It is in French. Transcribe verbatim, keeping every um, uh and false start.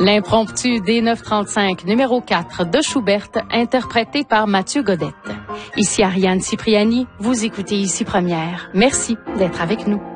L'impromptu D neuf cent trente-cinq numéro quatre de Schubert, interprété par Mathieu Godette. Ici Ariane Cipriani, vous écoutez Ici Première. Merci d'être avec nous.